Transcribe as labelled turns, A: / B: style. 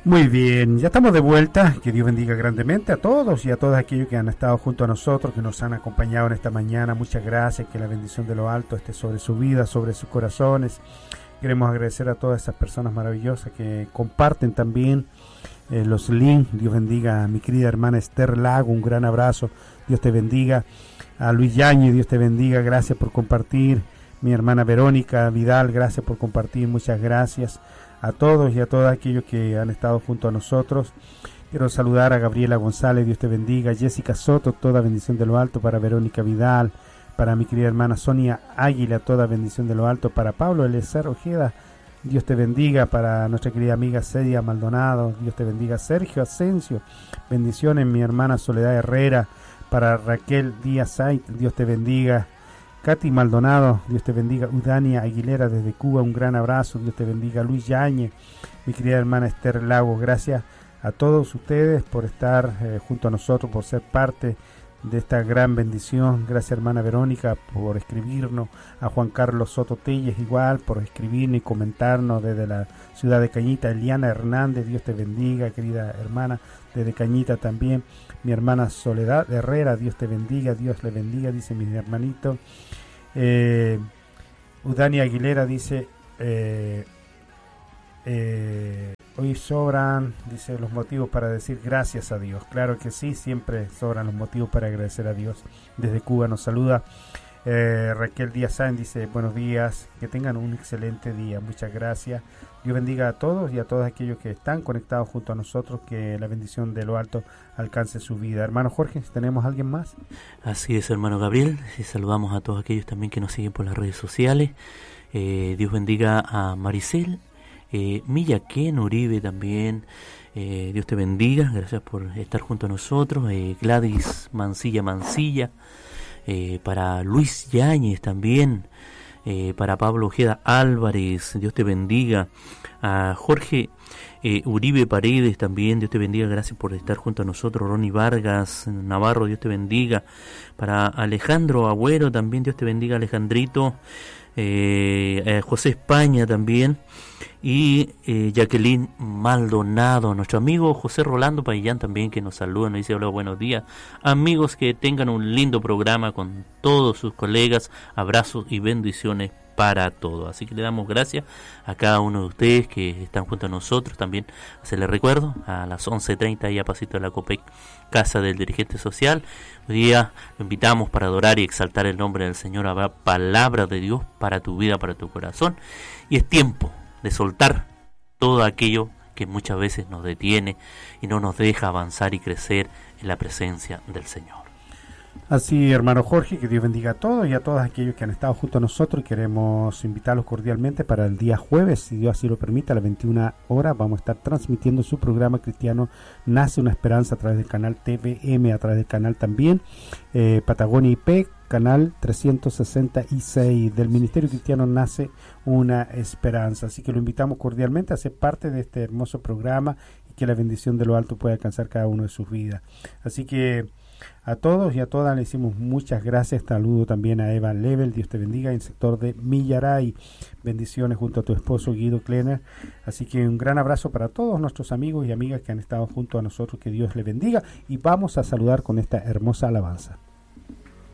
A: Muy bien, ya estamos de vuelta. Que Dios bendiga grandemente a todos y a todos aquellos que han estado junto a nosotros, que nos han acompañado en esta mañana. Muchas gracias, que la bendición de lo alto esté sobre su vida, sobre sus corazones. Queremos agradecer a todas esas personas maravillosas que comparten también los links. Dios bendiga a mi querida hermana Esther Lago, un gran abrazo. Dios te bendiga. A Luis Yañez, Dios te bendiga, gracias por compartir. Mi hermana Verónica Vidal, gracias por compartir, muchas gracias a todos y a todos aquellos que han estado junto a nosotros. Quiero saludar a Gabriela González, Dios te bendiga. Jessica Soto, toda bendición de lo alto para Verónica Vidal. Para mi querida hermana Sonia Águila, toda bendición de lo alto. Para Pablo Eliezer Ojeda, Dios te bendiga. Para nuestra querida amiga Cedia Maldonado, Dios te bendiga. Sergio Asensio, bendiciones. Mi hermana Soledad Herrera. Para Raquel Díaz Sainz, Dios te bendiga. Katy Maldonado, Dios te bendiga. Udania Aguilera desde Cuba, un gran abrazo, Dios te bendiga. Luis Yañez, mi querida hermana Esther Lagos, gracias a todos ustedes por estar junto a nosotros, por ser parte de esta gran bendición. Gracias hermana Verónica por escribirnos. A Juan Carlos Soto Telles igual por escribirnos y comentarnos desde la ciudad de Cañita. Eliana Hernández, Dios te bendiga, querida hermana, desde Cañita también. Mi hermana Soledad Herrera, Dios te bendiga, Dios le bendiga, dice mi hermanito. Udania Aguilera dice, hoy sobran, dice, los motivos para decir gracias a Dios. Claro que sí, siempre sobran los motivos para agradecer a Dios. Desde Cuba nos saluda Raquel Díaz Sáenz, dice, buenos días, que tengan un excelente día, muchas gracias. Dios bendiga a todos y a todos aquellos que están conectados junto a nosotros, que la bendición de lo alto alcance su vida. Hermano Jorge, ¿tenemos alguien más?
B: Así es, hermano Gabriel, y saludamos a todos aquellos también que nos siguen por las redes sociales. Dios bendiga a Maricel, Millaquén Uribe también, Dios te bendiga, gracias por estar junto a nosotros. Gladys Mancilla, para Luis Yáñez también, para Pablo Ojeda Álvarez, Dios te bendiga. A Jorge Uribe Paredes también, Dios te bendiga, gracias por estar junto a nosotros. Ronnie Vargas Navarro, Dios te bendiga. Para Alejandro Agüero también, Dios te bendiga, Alejandrito. José España también. Y Jacqueline Maldonado, nuestro amigo José Rolando Paillán también, que nos saluda, nos dice hola, buenos días amigos, que tengan un lindo programa con todos sus colegas, abrazos y bendiciones para todos. Así que le damos gracias a cada uno de ustedes que están junto a nosotros. También se les recuerdo, a las 11:30 y a pasito de la COPEC, Casa del Dirigente Social. Hoy día lo invitamos para adorar y exaltar el nombre del Señor. Habrá palabra de Dios para tu vida, para tu corazón, y es tiempo de soltar todo aquello que muchas veces nos detiene y no nos deja avanzar y crecer en la presencia del Señor.
A: Así, hermano Jorge, que Dios bendiga a todos y a todos aquellos que han estado junto a nosotros, y queremos invitarlos cordialmente para el día jueves, si Dios así lo permite, a las 21 horas vamos a estar transmitiendo su programa cristiano Nace una Esperanza a través del canal TVM, a través del canal también Patagonia IP, canal 366 del Ministerio Cristiano Nace una Esperanza. Así que lo invitamos cordialmente a ser parte de este hermoso programa y que la bendición de lo alto pueda alcanzar cada uno de sus vidas. Así que a todos y a todas le decimos muchas gracias. Saludo también a Eva Level, Dios te bendiga, en el sector de Millaray. Bendiciones junto a tu esposo Guido Kleiner. Así que un gran abrazo para todos nuestros amigos y amigas que han estado junto a nosotros. Que Dios le bendiga, y vamos a saludar con esta hermosa alabanza.